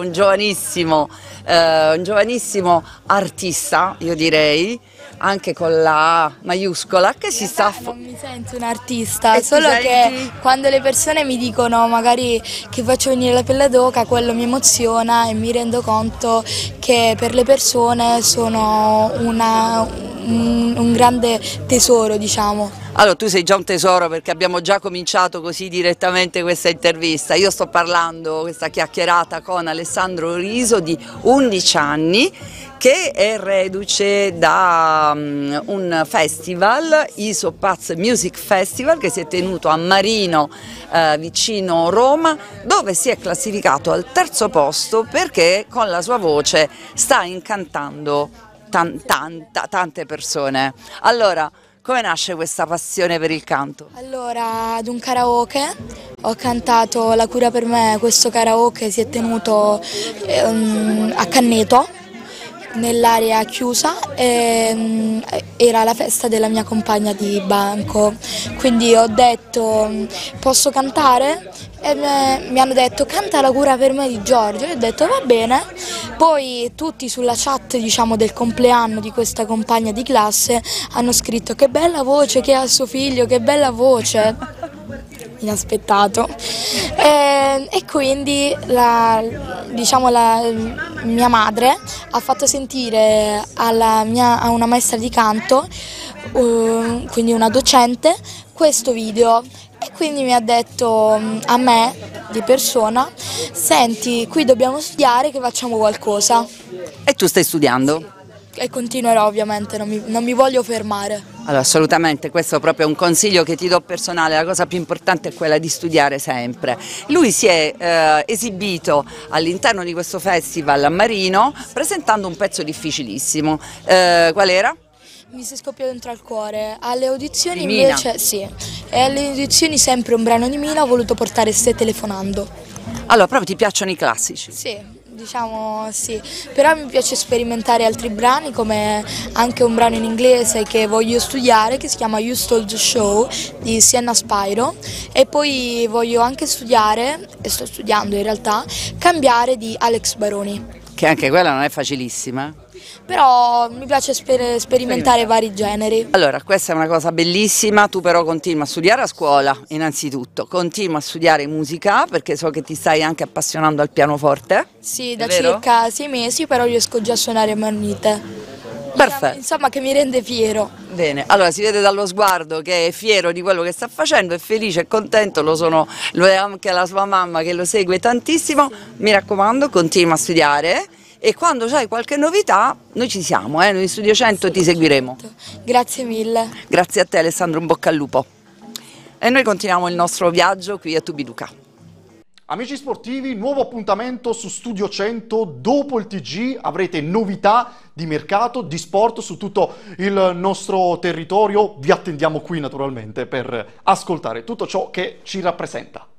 un giovanissimo artista, io direi, anche con la A maiuscola, che si sta... Non mi sento un artista, E solo ti che senti? quando le persone mi dicono magari che faccio venire la pelle d'oca, quello mi emoziona e mi rendo conto che per le persone sono un grande tesoro, diciamo. Allora, tu sei già un tesoro perché abbiamo già cominciato così direttamente questa intervista. Io sto parlando, questa chiacchierata con Alessandro Riso di 11 anni, che è reduce da un festival, Isopaz Music Festival, che si è tenuto a Marino, vicino Roma, dove si è classificato al terzo posto perché con la sua voce sta incantando tante persone. Allora, come nasce questa passione per il canto? Allora, ad un karaoke ho cantato La cura per me, questo karaoke si è tenuto a Canneto, nell'area chiusa, era la festa della mia compagna di banco, quindi ho detto posso cantare? E mi hanno detto canta La cura per me di Giorgio, e ho detto va bene. Poi tutti sulla chat, diciamo, del compleanno di questa compagna di classe hanno scritto che bella voce che ha suo figlio, che bella voce, inaspettato. E quindi la mia madre ha fatto sentire a una maestra di canto, quindi una docente, questo video. E quindi mi ha detto a me, di persona, senti, qui dobbiamo studiare, che facciamo qualcosa. E tu stai studiando? E continuerò ovviamente, non mi voglio fermare. Allora, assolutamente, questo è proprio un consiglio che ti do personale, la cosa più importante è quella di studiare sempre. Lui si è esibito all'interno di questo festival a Marino presentando un pezzo difficilissimo. Qual era? Mi si scoppia dentro al cuore. Alle audizioni Di Mina. invece sì. E alle audizioni sempre un brano di Mina, ho voluto portare Stai telefonando. Allora, proprio ti piacciono i classici? Sì, diciamo sì. Però mi piace sperimentare altri brani, come anche un brano in inglese che voglio studiare, che si chiama You Stole the Show di Sienna Spyro. E poi voglio anche studiare, e sto studiando in realtà, Cambiare di Alex Baroni. Che anche quella non è facilissima. Però mi piace sperimentare vari generi. Allora, questa è una cosa bellissima, tu però continua a studiare a scuola, innanzitutto, continua a studiare musica, perché so che ti stai anche appassionando al pianoforte. Sì, da È vero? circa 6 mesi, però riesco già a suonare a manite. Perfetto. Insomma, che mi rende fiero. Bene, allora si vede dallo sguardo che è fiero di quello che sta facendo, è felice e contento, lo è anche la sua mamma che lo segue tantissimo. Mi raccomando, continua a studiare e quando c'hai qualche novità noi ci siamo, noi in Studio 100 ti seguiremo. Grazie mille. Grazie a te Alessandro, un bocca al lupo. E noi continuiamo il nostro viaggio qui a Tubiduca. Amici sportivi, nuovo appuntamento su Studio 100. Dopo il TG avrete novità di mercato, di sport su tutto il nostro territorio. Vi attendiamo qui naturalmente per ascoltare tutto ciò che ci rappresenta.